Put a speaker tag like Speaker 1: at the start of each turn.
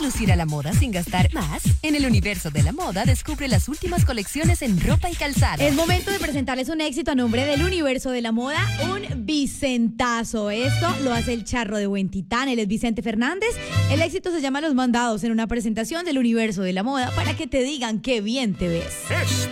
Speaker 1: lucir a la moda sin gastar más? En el universo de la moda descubre las últimas colecciones en ropa y calzado.
Speaker 2: Es momento de presentarles un éxito a nombre del universo de la moda, un Vicentazo. Esto lo hace el charro de Buen Titán, él es Vicente Fernández. El éxito se llama Los Mandados, en una presentación del universo de la moda para que te digan qué bien te ves.